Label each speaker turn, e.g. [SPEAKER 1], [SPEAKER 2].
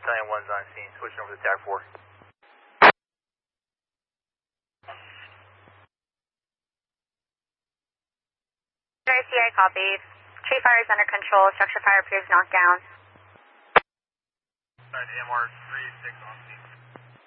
[SPEAKER 1] Battalion 1's on scene, switching over to TAC 4.
[SPEAKER 2] RCA, copy. Tree fire is under control. Structure fire appears knocked down.
[SPEAKER 1] Sorry, AMR 36 on scene.